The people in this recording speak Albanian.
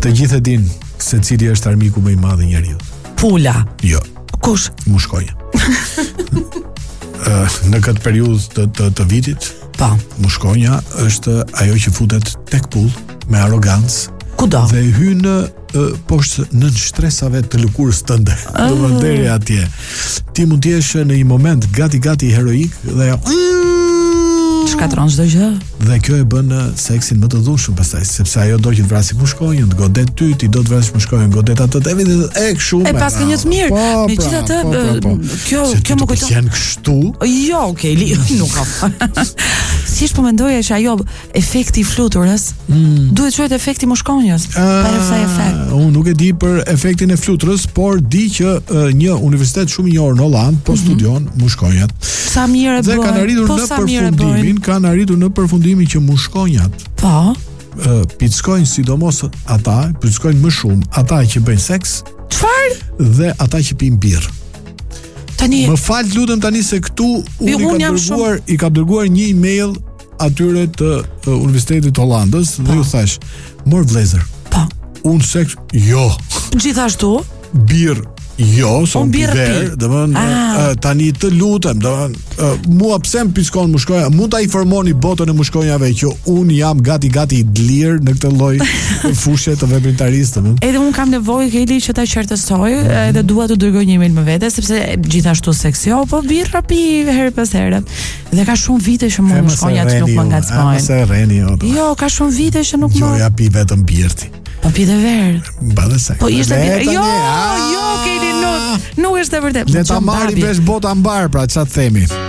Të gjithë e din se cili është armiku më i madh i njeriut. Pula. Jo. Kush? Mushkonja. Në këtë periudhë të vitit, mushkonja është ajo që futet tek pull me arogancë. Kudo? Dhe hyn poshtë nën shtresave të lëkurës tënde. Do deri atje. Ti mund të jesh në një moment gati heroik dhe shkatron çdo gjë. Dhe kjo e bën seksin më të dhunshëm pastaj, sepse ajo do që të vrasë mushkonjën, të godet ty, ti do të vrasësh mushkonjën, godet atë të evitet e kështu. E pas ka një të mirë. Megjithatë, kjo më kujton. Janë kështu? Jo, okay, nuk ka. Thjesht po mendoja se ajo efekti i fluturës duhet quhet efekti mushkonjës. Para kësaj efekt. Unë nuk e di për efektin e fluturës, por di që një universitet shumë i njohur në Holland po studion mushkonjat. Sa mirë e bën. Kanë arritur në përfundimin që mushkonjat pickojnë sidomos ata, pickojnë më shumë ata që bëjnë seks. Çfarë? Dhe ata që pinë birrë. Tani më fal lutem tani se këtu i ka dërguar një email atyre të Universitetit të Hollandës dhe ju thash, mor vëllezër. Unë seks jo. Gjithashtu birrë jo, son biver, tani të lutem, mua pse më piskon mushkonja, mund ta informoni botën e mushkonjave që unë jam gati i lirë në këtë lloj fushë të veprimtarisë. Edhe unë kam nevojë Keli që ta qartësoj, edhe dua të dërgoj një email më vete, sepse gjithashtu seks jo, po birra pi herë pas here. Dhe ka shumë vite që mua mushkonjat nuk më ngacmojnë. Jo, ka shumë vite që nuk më. Jo, ja pi vetëm birti. Po pi dhe verë. Badhe seks. Po ishte jo, Keli, nuk është e vërtet. Le ta marrim vesh bota mbar, pra çfarë themi?